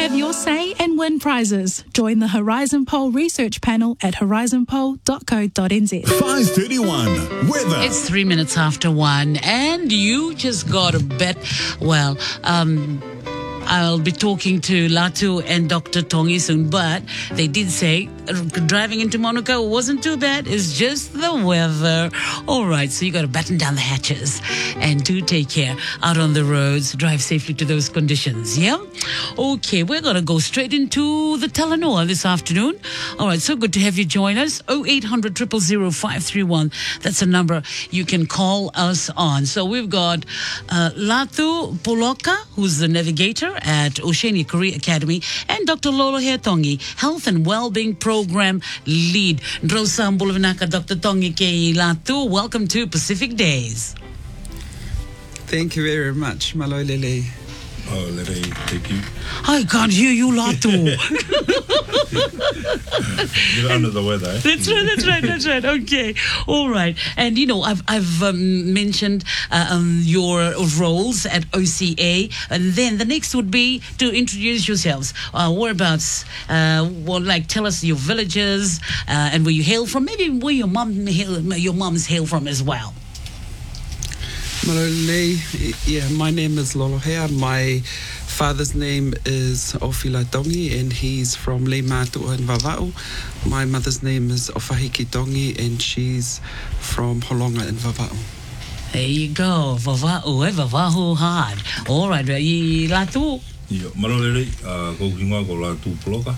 Have your say and win prizes. Join the Horizon Poll research panel at horizonpoll.co.nz. 5:31 weather. It's 3 minutes after 1, and you just got to bet. Well, I'll be talking to Latu and Dr. Tongi soon, but they did say driving into Monaco wasn't too bad. It's just the weather. All right, so you got to batten down the hatches and do take care out on the roads. Drive safely to those conditions, yeah? Okay, we're going to go straight into the Talanoa this afternoon. All right, so good to have you join us. 0800 000 531. That's a number you can call us on. So we've got Latu Poloka, who's the navigator at Oceania Career Academy, and Dr. Lolohea Tongi, Health and Wellbeing Program Lead. Ndrosambula Vinaka, Dr. Tongi Kei Latu, welcome to Pacific Days. Thank you very much, Malolele. Oh, Lele, thank you. I can't hear you, Latu. You're under the weather, eh? That's right. Okay, all right. And you know, I've mentioned your roles at OCA, and then the next would be to introduce yourselves. Whereabouts? Tell us your villages and where you hail from. Maybe where your moms hail from as well. Malolele, yeah, my name is Lolohea. My father's name is Ofila Tongi, and he's from Le Matua in Vava'u. My mother's name is Ofahiki Tongi, and she's from Holonga in Vava'u. There you go, Vava'u hard. All right, Latu. Yeah, Marolele, go hinga go Latu Poloka.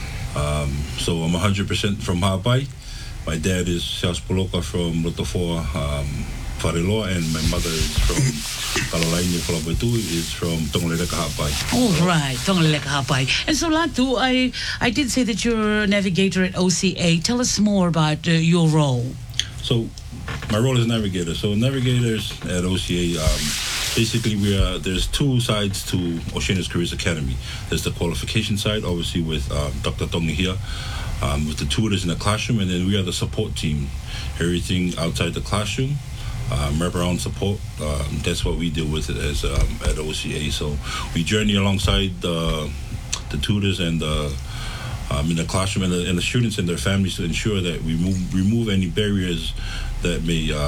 So I'm 100% from Hawaii. My dad is South Poloka from Rotofoa, Whareloa, and my mother is from Kalalaini Kalabetu, is from Tongaleleka Hawaii. All right, Tongaleleka Hawaii. And so, Latu, I did say that you're a navigator at OCA. Tell us more about your role. So, my role is navigator. So, navigators at OCA, basically, there's two sides to Oceania's Careers Academy. There's the qualification side, obviously, with Dr. Tongi here, with the tutors in the classroom, and then we are the support team. Everything outside the classroom. Wraparound support, that's what we deal with as at OCA. So we journey alongside the tutors and in the classroom and the students and their families to ensure that we remove any barriers that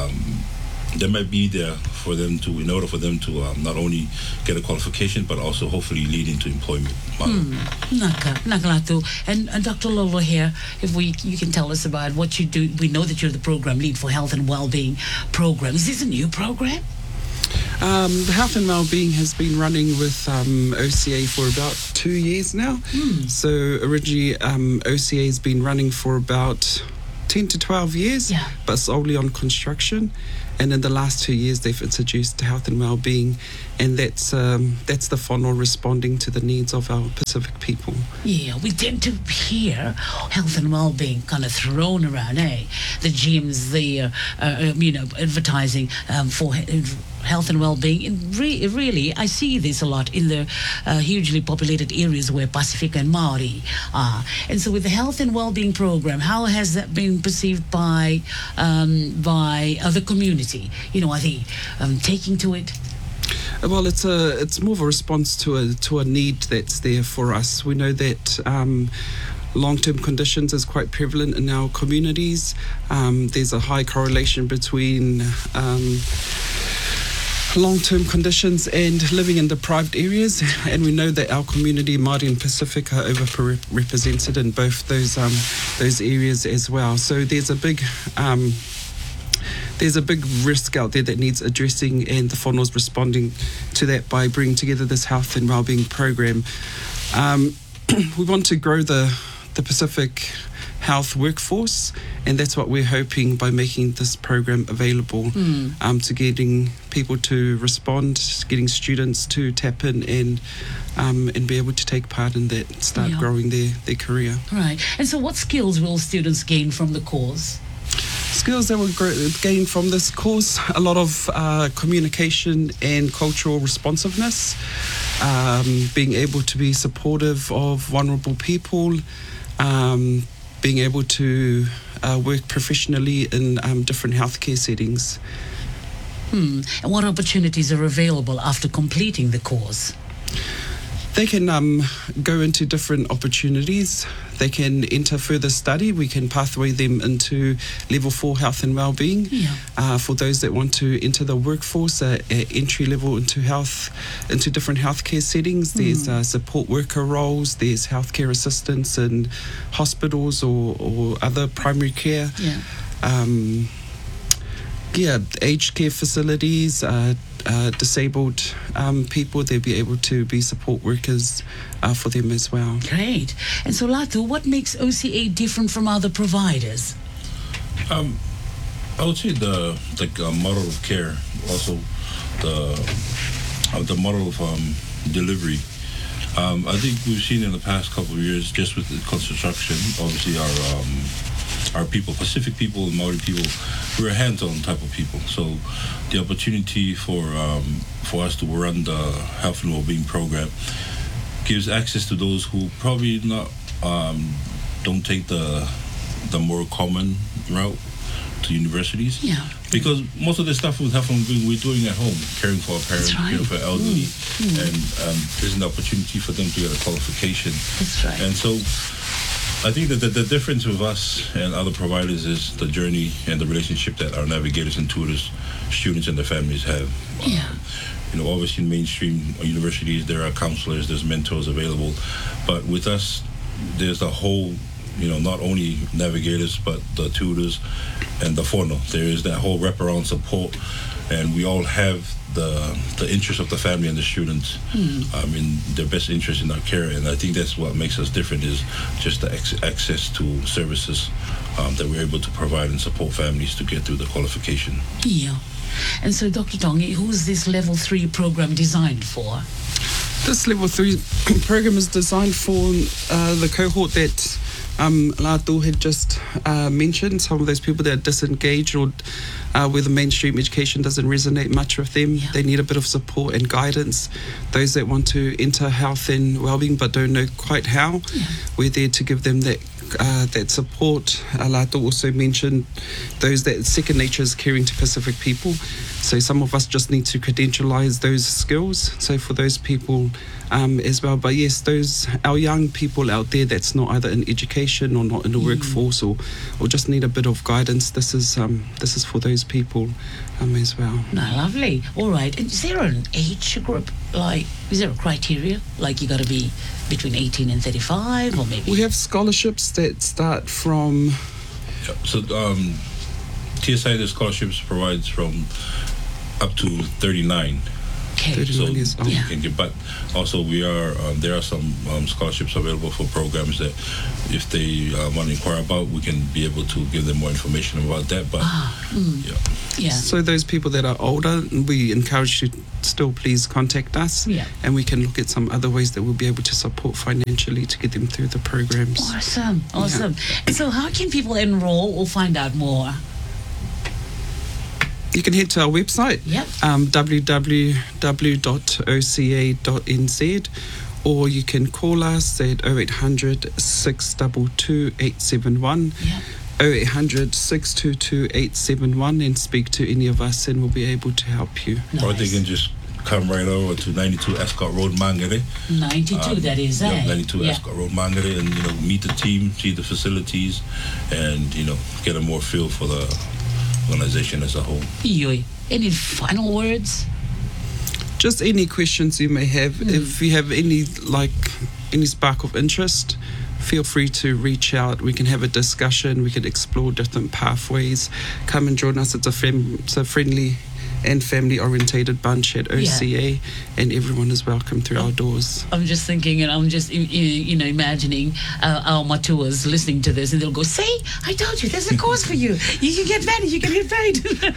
might be there for them to, in order for them to not only get a qualification but also hopefully lead into employment. Nakalatu. And Dr. Lolo here, if you can tell us about what you do. We know that you're the program lead for Health and Wellbeing Program. Is this a new program? The Health and Wellbeing has been running with OCA for about 2 years now. So originally OCA has been running for about 10 to 12 years, but solely on construction. And in the last 2 years, they've introduced Health and Wellbeing, and that's the funnel responding to the needs of our Pacific people. Yeah, we tend to hear health and wellbeing kind of thrown around, the gyms, the advertising for health and well-being. And really, I see this a lot in the hugely populated areas where Pacific and Maori are. And so with the health and well-being program, how has that been perceived by the community? You know, are they taking to it? Well, it's more of a response to a need that's there for us. We know that long-term conditions is quite prevalent in our communities. There's a high correlation between long-term conditions and living in deprived areas, and we know that our community, Māori and Pacific, are overrepresented in both those areas as well. So there's a big risk out there that needs addressing, and the funnel's responding to that by bringing together this health and wellbeing program. We want to grow the Pacific health workforce, and that's what we're hoping by making this program available to getting people to respond, getting students to tap in and be able to take part in that, start growing their career. Right. And so what skills will students gain from the course? Skills that will gain from this course, a lot of communication and cultural responsiveness, being able to be supportive of vulnerable people, being able to work professionally in different healthcare settings. And what opportunities are available after completing the course? They can go into different opportunities. They can enter further study. We can pathway them into level 4 health and wellbeing. For those that want to enter the workforce, entry level into different healthcare settings. There's support worker roles. There's healthcare assistants in hospitals or other primary care. Aged care facilities, disabled people, they'll be able to be support workers for them as well. Great. And so, Latu, what makes OCA different from other providers? I would say the model of care, also the model of delivery. I think we've seen in the past couple of years, just with the construction, obviously our people, Pacific people and Maori people, we're a hands-on type of people. So the opportunity for us to run the health and well-being program gives access to those who probably not don't take the more common route to universities. Because most of the stuff with health and well-being we're doing at home, caring for our parents, caring for elderly, and there's an opportunity for them to get a qualification. That's right. And so I think that the difference with us and other providers is the journey and the relationship that our navigators and tutors, students and their families have. Obviously in mainstream universities there are counselors, there's mentors available, but with us there's the whole, not only navigators but the tutors and the fono. There is that whole wraparound support, and we all have the interest of the family and the students in their best interest in our care. And I think that's what makes us different, is just the access to services that we're able to provide and support families to get through the qualification. And so, Dr. Tongi, who's this level 3 program designed for? This level 3 program is designed for the cohort that Latu had just mentioned, some of those people that are disengaged or where the mainstream education doesn't resonate much with them. They need a bit of support and guidance. Those that want to enter health and wellbeing but don't know quite how, we're there to give them that support. Latu also mentioned those that second nature is caring to Pacific people. So some of us just need to credentialize those skills. So for those people as well. But yes, our young people out there that's not either in education or not in the workforce or just need a bit of guidance. This is for those people as well. No, lovely. All right. And is there an age group? Is there a criteria? Like you got to be between 18 and 35, or maybe? We have scholarships that start from. So TSI, the scholarships provides from up to 39. Okay. 39 years old. You can get, but also there are some scholarships available for programs that if they want to inquire about, we can be able to give them more information about that. But so those people that are older, we encourage you to still please contact us, and we can look at some other ways that we'll be able to support financially to get them through the programs. Awesome. And so how can people enroll or find out more? You can head to our website, www.oca.nz, or you can call us at 0800 622 871, 0800 622 871, and speak to any of us, and we'll be able to help you. Nice. Or they can just come right over to 92 Ascot Road, Mangere. 92, that is, 92 Ascot Road, Mangere, and meet the team, see the facilities, and get a more feel for the organization as a whole. Any final words? Just any questions you may have. If you have any spark of interest, feel free to reach out. We can have a discussion. We can explore different pathways. Come and join us. It's a friendly and family-orientated bunch at OCA, and everyone is welcome through our doors. I'm just thinking, and I'm just imagining our matuas listening to this, and they'll go, "See, I told you, there's a course for you. You can get married, you can get paid."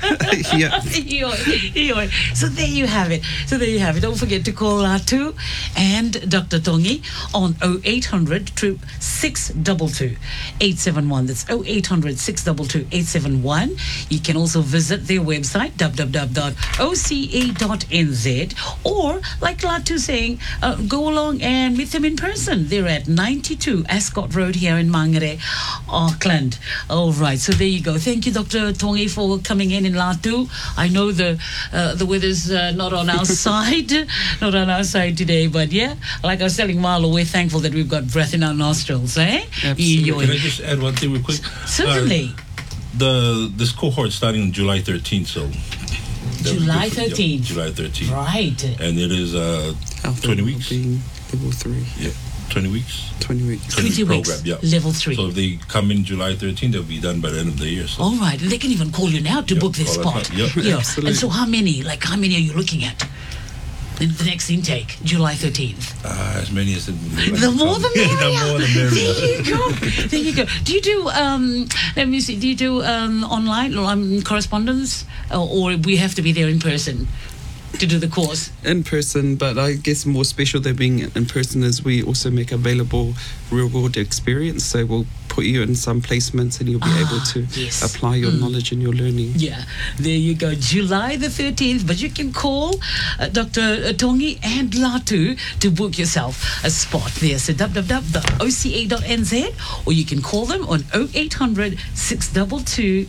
So there you have it. Don't forget to call Latu and Dr. Tongi on 0800 622 871. That's 0800 622 871. You can also visit their website, www.oca.nz. www.oca.nz, or like Latu saying, go along and meet them in person. They're at 92 Ascot Road here in Mangere, Auckland. All right, so there you go. Thank you, Dr. Tongi, for coming in Latu. I know the weather's not on our side, not on our side today, but yeah, like I was telling Marlo, we're thankful that we've got breath in our nostrils, eh? Absolutely. Can I just add one thing real quick? Certainly. This cohort starting on July 13th, so July 13th. Yeah, July 13th. Right. And it is Health 20 and weeks. Wellbeing, level 3. Yeah, 20 weeks. 20 weeks. 20 20 week weeks, program, yeah. level 3. So if they come in July 13th, they'll be done by the end of the year. So. All right. They can even call you now to book their call us spot. now. Yep. Yeah. Absolutely. And so how many are you looking at? In the next intake, July 13th. As many as The more the merrier. The more the merrier. There you go. There you go. Do you do, let me see, do you do online correspondence? Or we have to be there in person to do the course? In person, but I guess more special than being in person is we also make available real world experience. So we'll put you in some placements and you'll be able to yes. apply your knowledge and your learning. Yeah, there you go. July the 13th. But you can call Dr. Tongi and Latu to book yourself a spot there. So www.oca.nz, or you can call them on 0800 622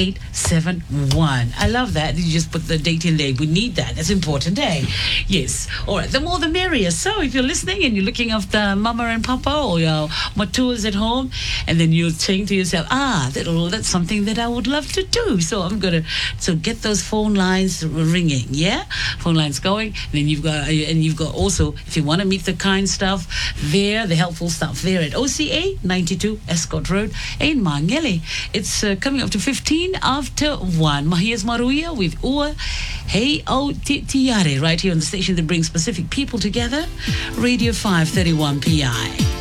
871. I love that. You just put the date in there. We need that. That's important, eh? Yes. All right. The more the merrier. So if you're listening and you're looking after Mama and Papa or your matuas at home, and then you're saying to yourself, that's something that I would love to do. So so get those phone lines ringing, yeah? Phone lines going. And then you've got also, if you want to meet the kind stuff there, the helpful stuff there at OCA 92 Ascot Road in Mangele. It's coming up to 15 after 1. Mahia's Maruia with Ua Hei O Tiare right here on the station that brings Pacific people together. Radio 531 PI.